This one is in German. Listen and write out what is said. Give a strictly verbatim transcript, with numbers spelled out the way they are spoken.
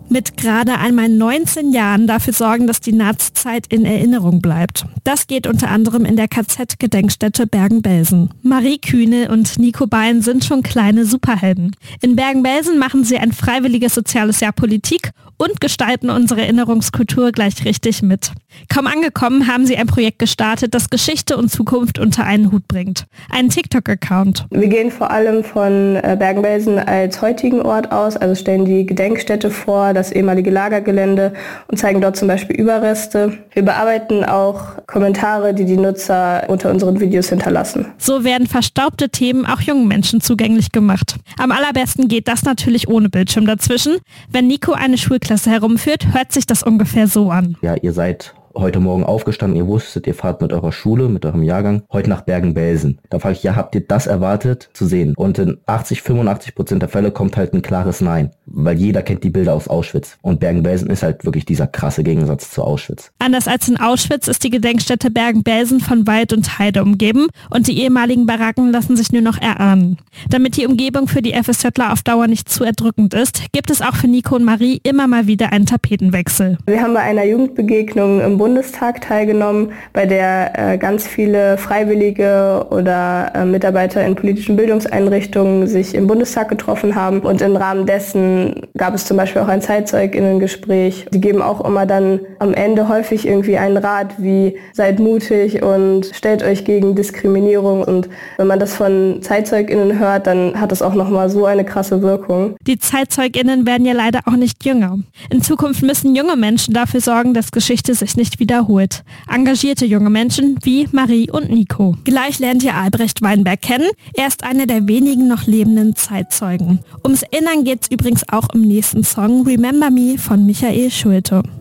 mit gerade einmal neunzehn Jahren dafür sorgen, dass die Nazizeit in Erinnerung bleibt. Das geht unter anderem in der K Z-Gedenkstätte Bergen-Belsen. Marie Kühne und Nico Bein sind schon kleine Superhelden. In Bergen-Belsen machen sie ein freiwilliges soziales Jahr Politik und gestalten unsere Erinnerungskultur gleich richtig mit. Kaum angekommen haben sie ein Projekt gestartet, das Geschichte und Zukunft unter einen Hut bringt. Einen TikTok-Account. Wir gehen vor allem von Bergen-Belsen als heutigen Ort aus, also stellen die Gedenkstätte vor, das ehemalige Lagergelände und zeigen dort zum Beispiel Überreste. Wir bearbeiten auch Kommentare, die die Nutzer unter unseren Videos hinterlassen. So werden verstaubte Themen auch jungen Menschen zugänglich gemacht. Am allerbesten geht das natürlich ohne Bildschirm dazwischen. Wenn Nico eine Schulklasse herumführt, hört sich das ungefähr so an. Ja, ihr seid heute Morgen aufgestanden, ihr wusstet, ihr fahrt mit eurer Schule, mit eurem Jahrgang, heute nach Bergen-Belsen. Da frage ich, ja, habt ihr das erwartet zu sehen? Und in achtzig, fünfundachtzig Prozent der Fälle kommt halt ein klares Nein, weil jeder kennt die Bilder aus Auschwitz. Und Bergen-Belsen ist halt wirklich dieser krasse Gegensatz zu Auschwitz. Anders als in Auschwitz ist die Gedenkstätte Bergen-Belsen von Wald und Heide umgeben und die ehemaligen Baracken lassen sich nur noch erahnen. Damit die Umgebung für die FSJler auf Dauer nicht zu erdrückend ist, gibt es auch für Nico und Marie immer mal wieder einen Tapetenwechsel. Wir haben bei einer Jugendbegegnung im Bundestag teilgenommen, bei der äh, ganz viele Freiwillige oder äh, Mitarbeiter in politischen Bildungseinrichtungen sich im Bundestag getroffen haben. Und im Rahmen dessen gab es zum Beispiel auch ein ZeitzeugInnen-Gespräch. Die geben auch immer dann am Ende häufig irgendwie einen Rat wie seid mutig und stellt euch gegen Diskriminierung. Und wenn man das von ZeitzeugInnen hört, dann hat das auch nochmal so eine krasse Wirkung. Die ZeitzeugInnen werden ja leider auch nicht jünger. In Zukunft müssen junge Menschen dafür sorgen, dass Geschichte sich nicht wiederholt. Engagierte junge Menschen wie Marie und Nico. Gleich lernt ihr Albrecht Weinberg kennen. Er ist einer der wenigen noch lebenden Zeitzeugen. Ums Erinnern geht es übrigens auch im nächsten Song Remember Me von Michael Schulte.